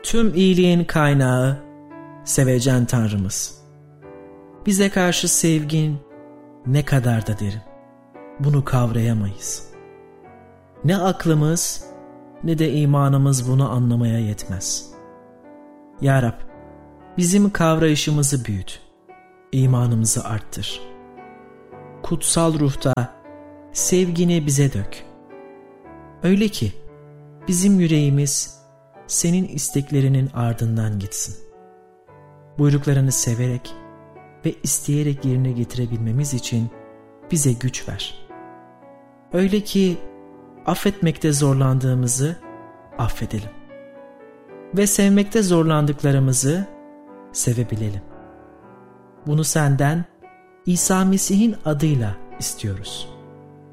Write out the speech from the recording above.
tüm iyiliğin kaynağı, sevecen Tanrımız. Bize karşı sevgin ne kadar da derin. Bunu kavrayamayız. Ne aklımız ne de imanımız bunu anlamaya yetmez. Ya Rab, bizim kavrayışımızı büyüt, imanımızı arttır. Kutsal ruhta sevgini bize dök. Öyle ki bizim yüreğimiz senin isteklerinin ardından gitsin. Buyruklarını severek ve isteyerek yerine getirebilmemiz için bize güç ver. Öyle ki affetmekte zorlandığımızı affedelim ve sevmekte zorlandıklarımızı sevebilelim. Bunu senden İsa Mesih'in adıyla istiyoruz.